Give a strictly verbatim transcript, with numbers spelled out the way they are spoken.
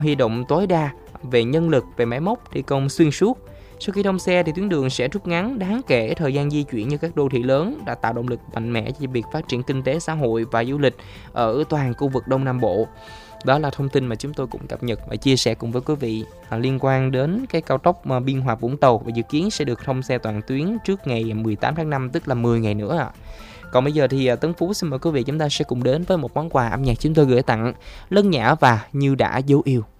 huy động tối đa về nhân lực, về máy móc thi công xuyên suốt. Sau khi thông xe thì tuyến đường sẽ rút ngắn đáng kể thời gian di chuyển như các đô thị lớn, đã tạo động lực mạnh mẽ cho việc phát triển kinh tế xã hội và du lịch ở toàn khu vực Đông Nam Bộ. Đó là thông tin mà chúng tôi cũng cập nhật và chia sẻ cùng với quý vị à, liên quan đến cái cao tốc mà Biên Hòa Vũng Tàu, và dự kiến sẽ được thông xe toàn tuyến trước ngày mười tám tháng năm, tức là mười ngày nữa ạ. À. Còn bây giờ thì à, Tấn Phú xin mời quý vị chúng ta sẽ cùng đến với một món quà âm nhạc chúng tôi gửi tặng Lân Nhã và Như Đã Dấu Yêu.